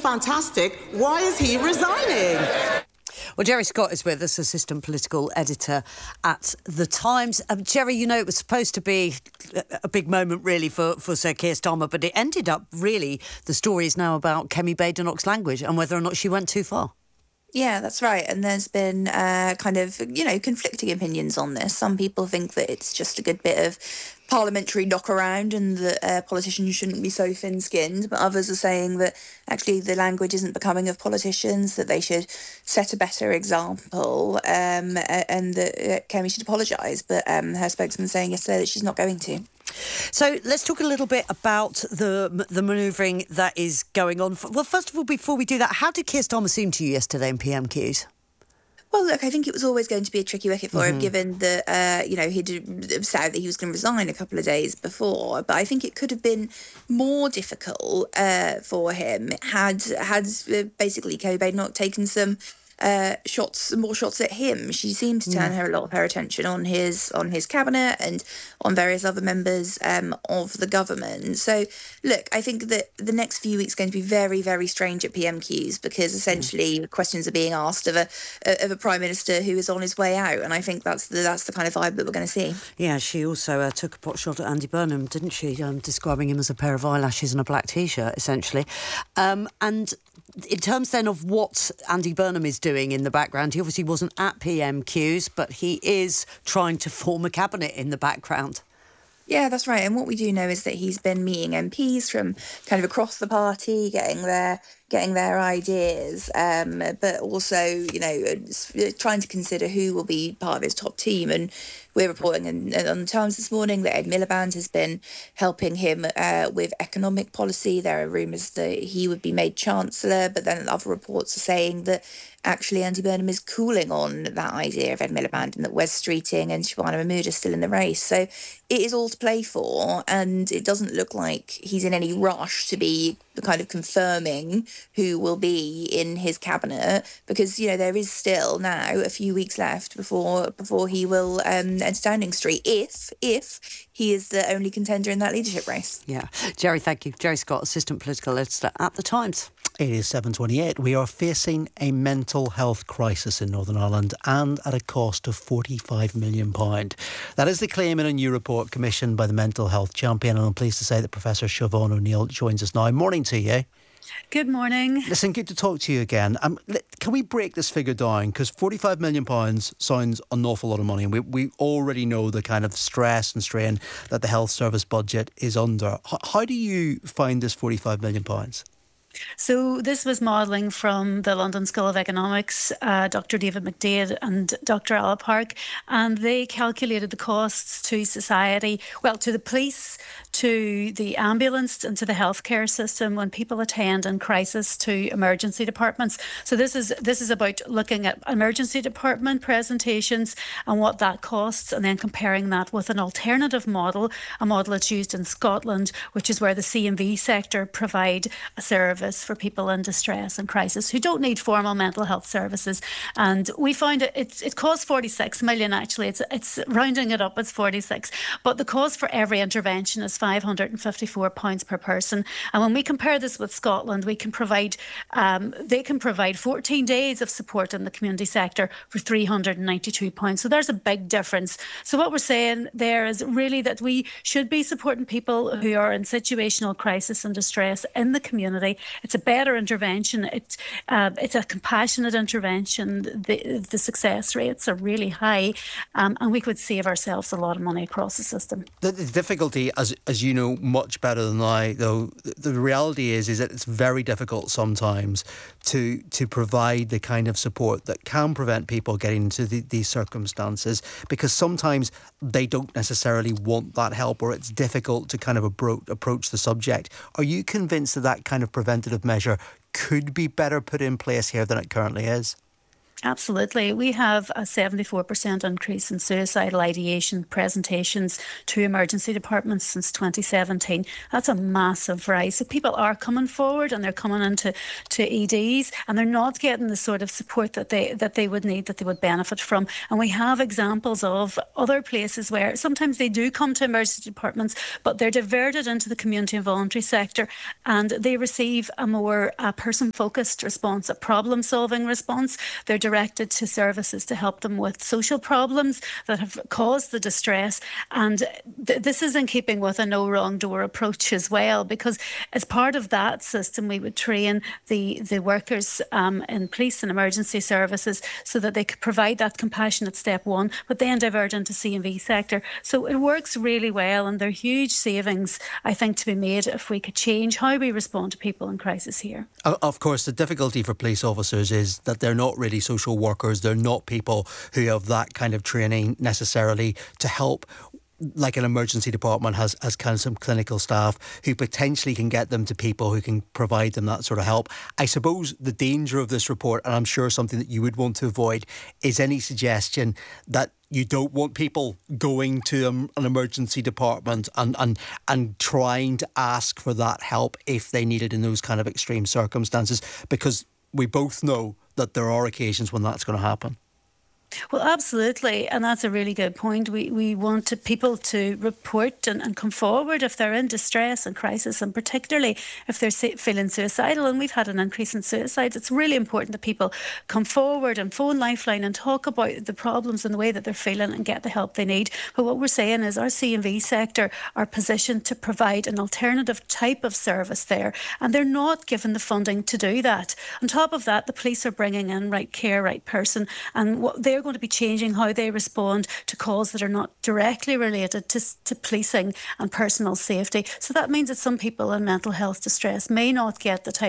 fantastic. Why is he resigning? Well, Gerry Scott is with us, assistant political editor at The Times. Gerry, you know, it was supposed to be a big moment, really, for Sir Keir Starmer, but it ended up, really, the story is now about Kemi Badenoch's language and whether or not she went too far. Yeah, that's right. And there's been conflicting opinions on this. Some people think that it's just a good bit of parliamentary knock around and that politicians shouldn't be so thin-skinned. But others are saying that actually the language isn't becoming of politicians, that they should set a better example and that Kemi should apologise. But her spokesman saying yesterday that she's not going to. So let's talk a little bit about the manoeuvring that is going on. Well, first of all, before we do that, how did Keir Starmer seem to you yesterday in PMQs? Well, look, I think it was always going to be a tricky wicket for him, given that, he'd said that he was going to resign a couple of days before. But I think it could have been more difficult for him had basically Kemi Badenoch taken some more shots at him. She seemed to turn a lot of her attention on his cabinet and on various other members of the government. So, look, I think that the next few weeks are going to be very, very strange at PMQs because essentially questions are being asked of a prime minister who is on his way out, and I think that's the kind of vibe that we're going to see. Yeah, she also took a pot shot at Andy Burnham, didn't she? Describing him as a pair of eyelashes and a black T-shirt, essentially. And in terms then of what Andy Burnham is doing in the background, he obviously wasn't at PMQs, but he is trying to form a cabinet in the background. Yeah, that's right. And what we do know is that he's been meeting MPs from kind of across the party, getting their ideas, but also, trying to consider who will be part of his top team. And we're reporting on the Times this morning that Ed Miliband has been helping him with economic policy. There are rumours that he would be made Chancellor, but then other reports are saying that actually Andy Burnham is cooling on that idea of Ed Miliband and that Wes Streeting and Shabana Mahmood are still in the race. So it is all to play for, and it doesn't look like he's in any rush to be kind of confirming who will be in his cabinet, because there is still now a few weeks left before he will enter Downing Street if he is the only contender in that leadership race. Yeah, Gerry, thank you. Gerry Scott, assistant political editor at The Times. It is 7:28. We are facing a mental health crisis in Northern Ireland and at a cost of £45 million. That is the claim in a new report commissioned by the Mental Health Champion, and I'm pleased to say that Professor Siobhan O'Neill joins us now. Morning to you. Good morning. Listen, good to talk to you again. Can we break this figure down? Because £45 million sounds an awful lot of money, and we already know the kind of stress and strain that the health service budget is under. How do you find this £45 million? So this was modelling from the London School of Economics, Dr. David McDade and Dr. Ala Park, and they calculated the costs to society, to the police, to the ambulance and to the healthcare system when people attend in crisis to emergency departments. So this is about looking at emergency department presentations and what that costs, and then comparing that with an alternative model, a model that's used in Scotland, which is where the C&V sector provide a service for people in distress and crisis who don't need formal mental health services. And we found it costs 46 million actually. It's rounding it up, it's 46. But the cost for every intervention is £554 per person. And when we compare this with Scotland, we can provide they can provide 14 days of support in the community sector for £392. So there's a big difference. So what we're saying there is really that we should be supporting people who are in situational crisis and distress in the community. It's a better intervention. It's a compassionate intervention. The success rates are really high, and we could save ourselves a lot of money across the system. The difficulty, as you know much better than I, though, the reality is that it's very difficult sometimes to provide the kind of support that can prevent people getting into these circumstances, because sometimes they don't necessarily want that help, or it's difficult to kind of approach the subject. Are you convinced that kind of preventative measure could be better put in place here than it currently is? Absolutely. We have a 74% increase in suicidal ideation presentations to emergency departments since 2017. That's a massive rise. So people are coming forward and they're coming into EDs, and they're not getting the sort of support that they would need, that they would benefit from. And we have examples of other places where sometimes they do come to emergency departments, but they're diverted into the community and voluntary sector, and they receive a more person-focused response, a problem-solving response. They're directed to services to help them with social problems that have caused the distress. And this is in keeping with a no wrong door approach as well, because as part of that system, we would train the workers in police and emergency services so that they could provide that compassionate step one, but then divert into C&V sector. So it works really well, and there are huge savings, I think, to be made if we could change how we respond to people in crisis here. Of course, the difficulty for police officers is that they're not really social workers. They're not people who have that kind of training necessarily to help, like an emergency department has kind of some clinical staff who potentially can get them to people who can provide them that sort of help. I suppose the danger of this report, and I'm sure something that you would want to avoid, is any suggestion that you don't want people going to an emergency department and trying to ask for that help if they need it in those kind of extreme circumstances, because we both know that there are occasions when that's going to happen. Well, absolutely. And that's a really good point. We want people to report and come forward if they're in distress and crisis, and particularly if they're feeling suicidal. And we've had an increase in suicides. It's really important that people come forward and phone Lifeline and talk about the problems and the way that they're feeling and get the help they need. But what we're saying is our C&V sector are positioned to provide an alternative type of service there, and they're not given the funding to do that. On top of that, the police are bringing in right care, right person, and what they're going to be changing how they respond to calls that are not directly related to policing and personal safety. So that means that some people in mental health distress may not get the type